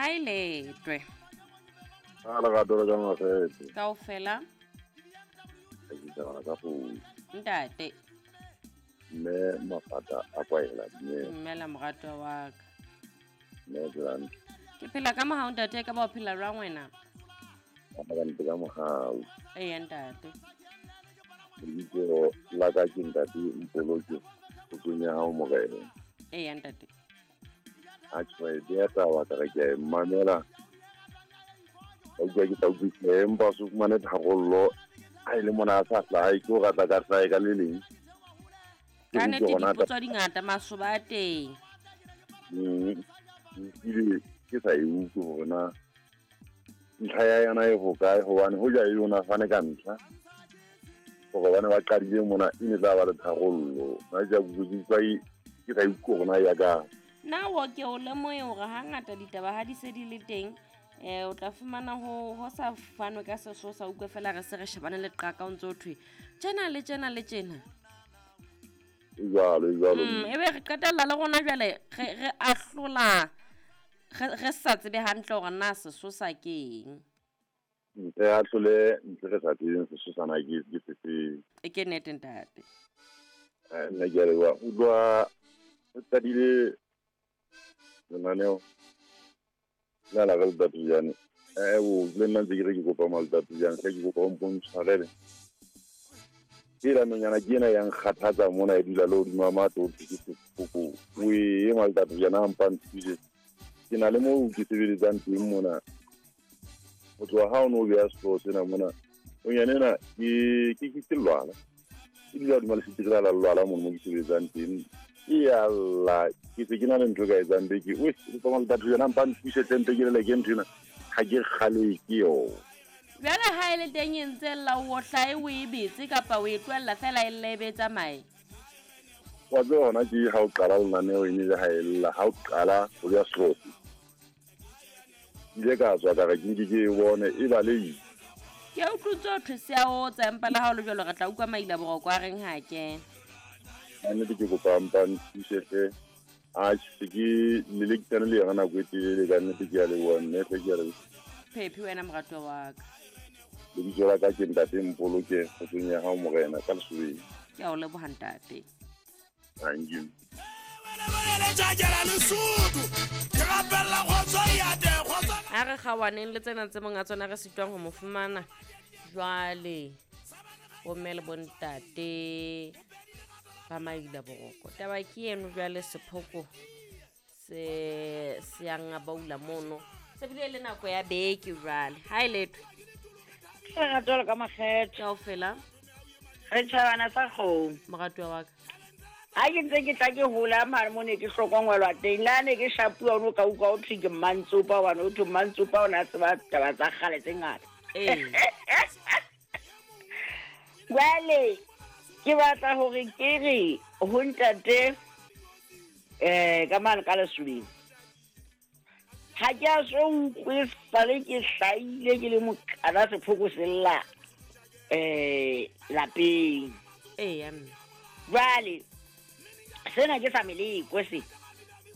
Hai letwe. Ala ka dora ka mafete. Kaofela. Ke tsana ka go Ntate. me mafata a kwaela mme Mmela morato wa ka. me tsana Ke phela ka mohau ntate ka ba o phela jwang wena? a ka ntle ka mohau. Ntate. Ditso la ka ke ntate mpoloke go tsonya ha o mo gae. Ntate. A tswe dia tawa ka ke mamela. O ga ke tau ke emba su mane thagollo ai le mona sa tla ai go ga ta ka tsae ka leleng. Ka nete dipotso dingata masoba a teng. Ke sa e utlwe gore na ntlha ya yana e go kae gobane go ja yona fane ka ntlha gore bane ba qadile mona e ne tla ba le thagollo na ja butsitswai ke sa utlwe gona ya ka Na wo ke o lemoe hore hangata ditaba ha di se di le teng o tla fumana ho sa fanwe ka seso sa utlwe fela re se re shebane le qaka o ntse o thwe tjena le tjena le tjena. jalo Ebe re qetella le rona jwale re ahlola re sa tsebe hantle hore na seso sa keng. a tlole ntle re sa tsebeng sesosana ke se E ke nnete ntate. nna ke re wa utlwa o qadile lenaneo la ga le tatujane o le nna ntse ke re ke kopa maltatujane ke kopa o mpontshwarele ke la nonyana ke ena yang kgathatsa mona e dula le hodima matlo o ke sefoko o e maltatujane a mpang thuse ke na le moo ke sebeletsang teng mona o tswa ha o no beya sehlooho sena mona nonyana ena ke lwala ke dula hodima lefitikela la lwala mono mo ke sebeletsang teng yalla ke se ke na le ntho ka etsang beke o e tsoma maltatujane a mpang thuse tente ke lele ke nthwena ga ke kgale ke yo Jwale ha ele teng e ntse la o hlae o e betse kapa o e tlohella fela e lebetsa mae. wa tse hona ke ha o qala lenaneo e ne le ha ella ha o qala go ya sehlooho ile ka tswa ka re ke e bone e ba le Ke utlwitse o thwe se a o tsempa la ha o le jwalo re tla utlwa maila boroko a reng ha ke. a ne ke kopa mpang thuse a se ke le kitana le yana nako e telele ka nnete ke ya le bone ke ya le Phephi wena morato wa ka. le ditsola ka ke ntate mpoloke go tsenya ha o morena ka lesweng Ke a o leboha ntate. thank you A re kgawaneng le tsena tse monga tsona re sitwang ho mo fumana jwale o mele bontate ba maila boroko taba ke eno jwale sephoko se yang a baula mono se bile le nako ya beke jwale ha ile letho Ga tlola ka makgetho kaofela re tšhabana sa kgong morato wa ka. ha ke ntse ke tla ke hola mare mo ne ke hlokwangwelwa teng la ne ke shapua o no ka utlwa o thwe ke mantsopa wana o thwe mantsopa o ne a tseba taba tsa kgale tse ngata jwale ke batla hore ke re ho ntate ka mane ka lesweng ha ke a so utlwe sale ke hlaile ke le mokana sephoko sella lapeng ya mme jwale sena ke sa melekwe se